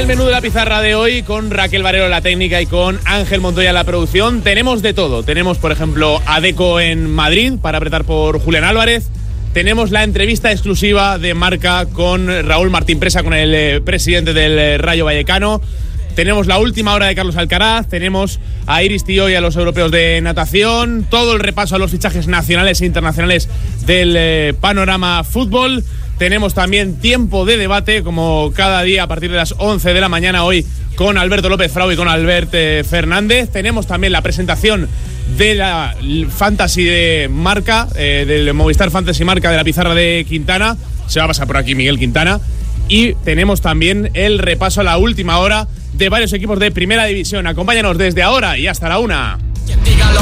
menú de la pizarra de hoy con Raquel Varelo en la técnica y con Ángel Montoya en la producción. Tenemos de todo. Tenemos, por ejemplo, a Deco en Madrid para apretar por Julián Álvarez. Tenemos la entrevista exclusiva de Marca con Raúl Martín Presa, con el presidente del Rayo Vallecano. Tenemos la última hora de Carlos Alcaraz. Tenemos a Iris Tío y a los europeos de natación. Todo el repaso a los fichajes nacionales e internacionales del panorama fútbol. Tenemos también tiempo de debate, como cada día a partir de las 11 de la mañana hoy, con Alberto López Frau y con Albert Fernández. Tenemos también la presentación de la Fantasy de Marca, del Movistar Fantasy Marca de la pizarra de Quintana. Se va a pasar por aquí Miguel Quintana. Y tenemos también el repaso a la última hora de varios equipos de Primera División. Acompáñanos desde ahora y hasta la 1.